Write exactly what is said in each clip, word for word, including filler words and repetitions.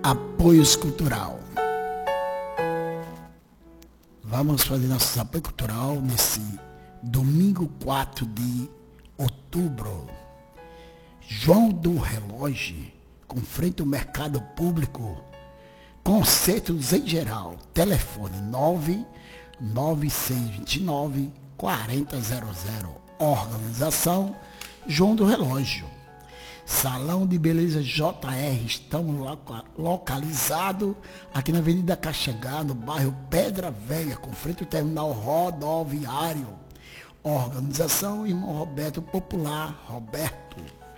Apoios cultural. Vamos fazer nosso apoio cultural nesse domingo quatro de outubro. João do Relógio, com frente ao mercado público. Concertos em geral. Telefone nove nove seis dois nove quatro zero zero zero. Organização João do Relógio. Salão de Beleza J R, estamos loca, localizados aqui na Avenida Caxangá, no bairro Pedra Velha, com frente ao terminal rodoviário. Organização Irmão Roberto Popular, Roberto.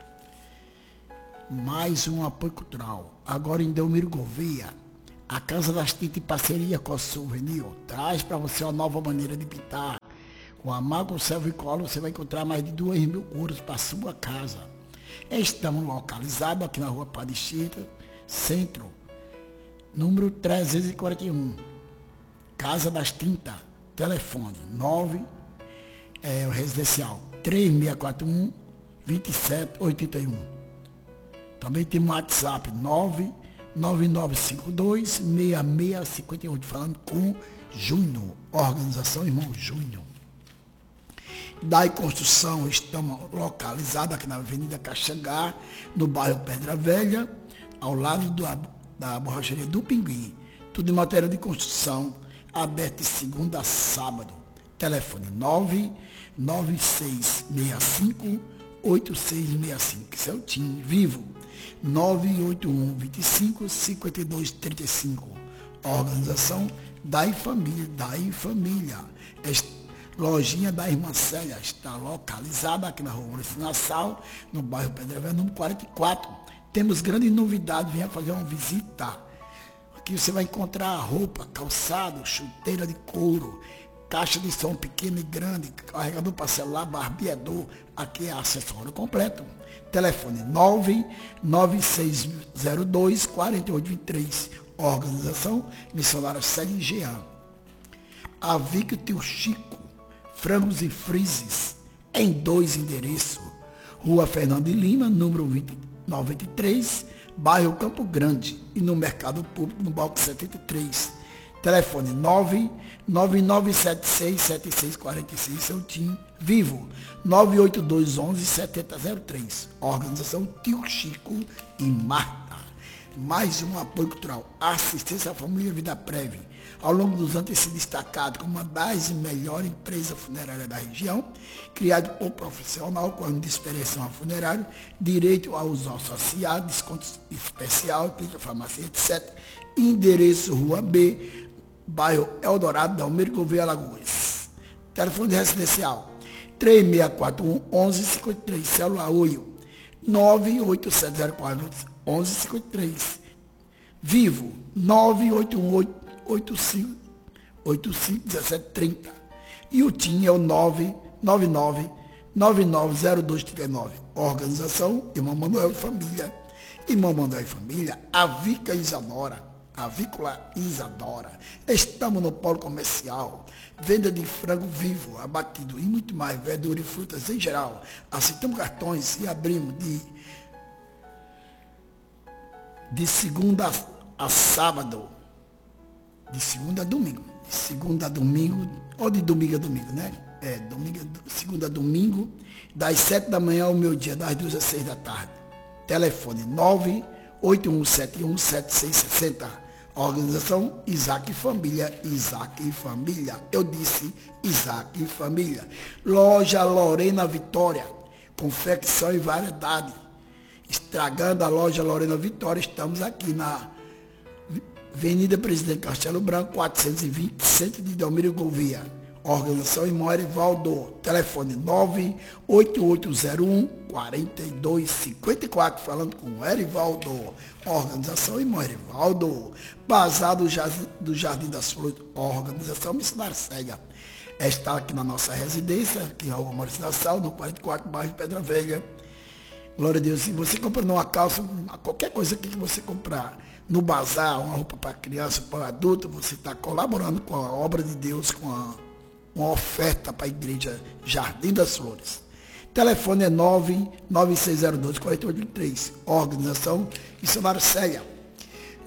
Mais um apoio cultural. Agora em Delmiro Gouveia, a Casa das Tintas em parceria com a Souvenir traz para você uma nova maneira de pintar. Com a Mago Selva e Cola você vai encontrar mais de dois mil cores para sua casa. Estamos localizados aqui na rua Padre Chita, centro, número trezentos e quarenta e um, Casa das Tintas, telefone nove, é, o residencial três seis quatro um, dois sete oito um. Também temos o WhatsApp nove nove nove cinco dois, seis seis cinco oito, falando com Júnior, organização Irmão Júnior. Da Construção, estamos localizados aqui na Avenida Caxangá, no bairro Pedra Velha, ao lado do, da borracharia do Pinguim. Tudo em matéria de construção, aberto de segunda a sábado. Telefone nove nove seis seis cinco oito seis seis cinco. Esse é o T I M Vivo. nove oito um dois cinco cinco dois três cinco. Organização Dai Família, Dai Família. Este Lojinha da Irmã Célia está localizada aqui na rua Maurício Nassau, no bairro Pedra Velha, número quarenta e quatro. Temos grande novidade, venha fazer uma visita. Aqui você vai encontrar roupa, calçado, chuteira de couro, caixa de som pequeno e grande, carregador para celular, barbeador. Aqui é acessório completo. Telefone nove nove seis zero dois quatro oito dois três. Organização Missionária Sede Jean. A Vic Tio Chico, frangos e frises, em dois endereços. Rua Fernando de Lima, número vinte e noventa e três, bairro Campo Grande, e no Mercado Público, no bloco setenta e três. Telefone nove nove nove sete seis sete seis quatro seis, seu T I M Vivo, nove oito dois um um sete zero zero três. Organização Tio Chico e Marta. Mais um apoio cultural, assistência à família Vida Prévia. Ao longo dos anos tem se destacado como uma das melhores empresas funerárias da região, criado por profissional com anos de experiência na funerária, direito ao uso associado, desconto especial, clínica, farmácia, etcétera. Endereço Rua B, bairro Eldorado, Delmiro Gouveia, Alagoas. Telefone residencial três seis quatro um, um um cinco três, celular oito nove oito sete zero quatro um um cinco três. Vivo nove oito um oito oito cinco oito cinco um sete três zero. E o T I M é o nove nove nove nove nove zero dois três nove. Organização Irmão Manuel e Família. Irmão Manuel e Família, Avica Isadora. Avícola Isadora. Estamos no polo comercial. Venda de frango vivo, abatido e muito mais, verdura e frutas em geral. Aceitamos cartões e abrimos de, de segunda a sábado. De segunda a domingo. De segunda a domingo, ou de domingo a domingo, né? É, domingo, segunda a domingo, das sete da manhã ao meio-dia, das duas às seis da tarde. Telefone nove oito um sete um sete seis seis zero. Organização Isaac e Família, Isaac e Família. Eu disse Isaac e Família. Loja Lorena Vitória, confecção e variedade. Estragando a loja Lorena Vitória, estamos aqui na Avenida Presidente Castelo Branco, quatrocentos e vinte, centro de Delmiro Gouveia. Organização Irmão Erivaldo. Telefone nove oito oito zero um quatro dois cinco quatro, falando com o Erivaldo. Organização Irmão Erivaldo. Bazar do Jardim, do Jardim das Flores. Organização Missionária Cega. Está aqui na nossa residência, aqui na rua Maurício Nassau, no quarenta e quatro, bairro Pedra Velha. Glória a Deus. Se você comprar uma calça, qualquer coisa que você comprar no bazar, uma roupa para criança, para adulto, você está colaborando com a obra de Deus, com a uma oferta para a igreja Jardim das Flores. Telefone é nove nove seis zero dois quatro oito três. Organização Missionária Célia.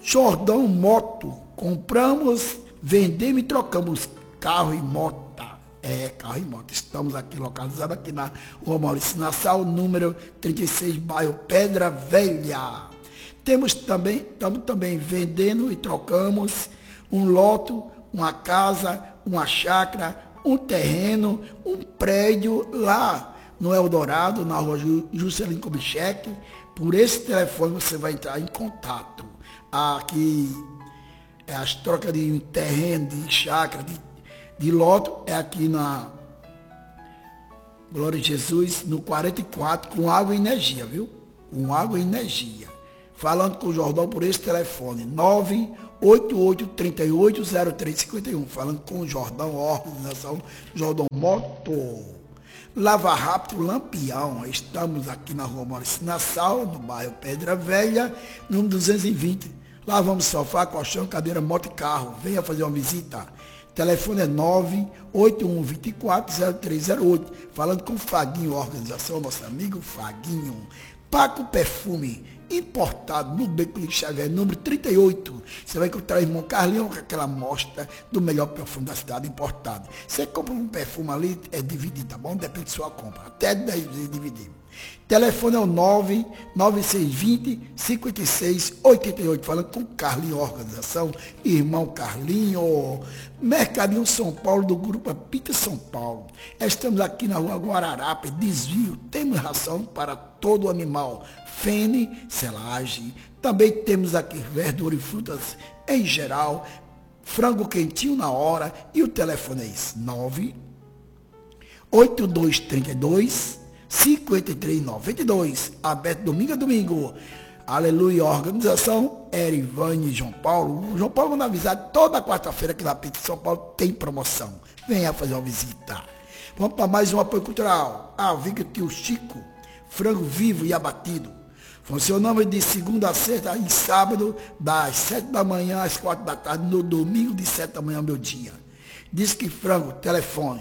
Jordão Moto, compramos, vendemos e trocamos carro e moto. É, carro e moto. Estamos aqui localizados aqui na Rua Maurício Nassau, número trinta e seis, bairro Pedra Velha. Temos também, estamos também vendendo e trocamos um lote, uma casa, uma chácara, um terreno, um prédio lá no Eldorado, na Rua Juscelino Kubitschek. Por esse telefone você vai entrar em contato. Aqui é as trocas de terreno, de chácara, de de loto é aqui na Glória de Jesus, no quarenta e quatro, com água e energia, viu? Com água e energia. Falando com o Jordão por esse telefone, nove oito oito, três oito, zero três cinco um. Falando com o Jordão, organização Jordão Moto. Lava Rápido Lampião. Estamos aqui na Rua Maurício Nassau, no bairro Pedra Velha, número duzentos e vinte. Lavamos sofá, colchão, cadeira, moto e carro. Venha fazer uma visita. Telefone é nove oito um, dois quatro, zero três zero oito. Falando com o Faguinho, organização, nosso amigo Faguinho. Paco Perfume, importado no Beco de Xavier, número trinta e oito. Você vai encontrar o irmão Carlinhos com aquela amostra do melhor perfume da cidade, importado. Você compra um perfume ali, é dividido, tá bom? Depende da sua compra. Até dez vezes dividido. Telefone é o nove nove seis dois zero, cinco seis oito oito. Falando com Carlinho, organização, irmão Carlinho. Mercadinho São Paulo, do grupo Pita São Paulo. Estamos aqui na Rua Guararapes, desvio. Temos ração para todo animal. Fene, selagem. Também temos aqui verdura e frutas em geral. Frango quentinho na hora. E o telefone é esse, nove oito dois três dois, cinco três nove dois, aberto domingo a domingo. Aleluia, organização Erivane e João Paulo. O João Paulo manda avisar toda quarta-feira que na Pizza São Paulo tem promoção. Venha fazer uma visita. Vamos para mais um apoio cultural. Ah, Viga Tio Chico, frango vivo e abatido. Funcionamos de segunda a sexta e sábado, das sete da manhã às quatro da tarde, no domingo de sete da manhã, meu dia. Diz que frango, telefone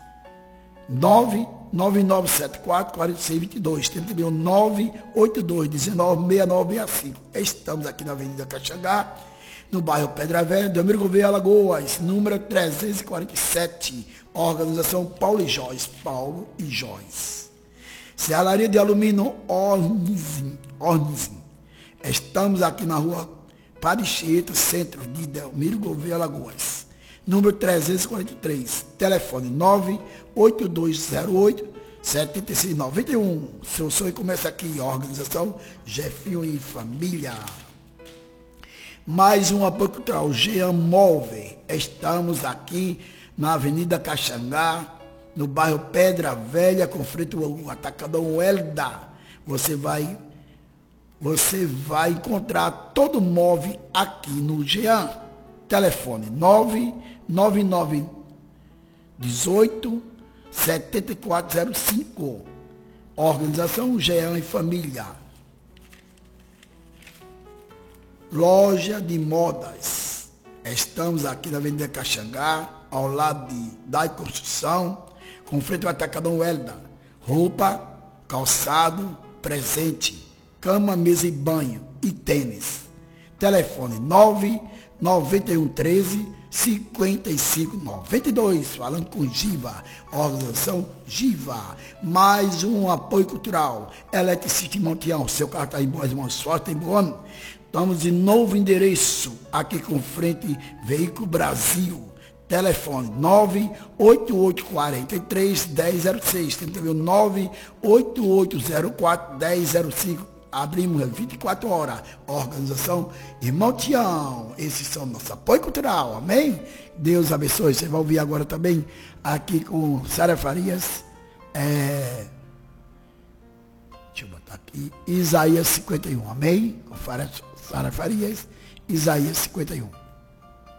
nove nove nove sete quatro, quatro seis dois dois, tem também o nove oito dois, um nove, seis nove seis cinco. Estamos aqui na Avenida Caxangá, no bairro Pedra Velha, Delmiro Gouveia, Alagoas, número trezentos e quarenta e sete, organização Paulo e Joyce, Paulo e Joyce. Serraria de Alumínio Ornizim, Ornizim. Estamos aqui na rua Paricheta, centro de Delmiro Gouveia, Alagoas. Número trezentos e quarenta e três, telefone nove oito dois zero oito, sete seis nove um. Seu sonho começa aqui, organização Jefinho e Família. Mais um apoio cultural, Jean Móvel. Estamos aqui na Avenida Caxangá, no bairro Pedra Velha, com frente ao Atacadão Elda. Você vai, você vai encontrar todo o móvel aqui no Jean. Telefone nove nove nove um oito, sete quatro zero cinco. Organização Jean e Família. Loja de modas. Estamos aqui na Avenida Caxangá, ao lado de Dai Construção, com frente ao Atacadão Elda. Roupa, calçado, presente, cama, mesa e banho e tênis. Telefone nove nove um um treze, cinquenta e cinco noventa e dois, falando com Giva, organização Giva. Mais um apoio cultural, Eletricity Monteão, seu carro está em boas mãos, sorte em bom ano. Estamos em novo endereço, aqui com frente Veículo Brasil. Telefone nove oito oito quatro três, um zero zero seis, tem também o nove oito oito zero quatro, um zero zero cinco. Abrimos vinte e quatro horas. Organização Irmão Tião. Esses são nosso apoio cultural. Amém? Deus abençoe. Você vai ouvir agora também aqui com Sara Farias. É, deixa eu botar aqui. Isaías cinquenta e um. Amém? Com Sara Farias. Isaías cinquenta e um.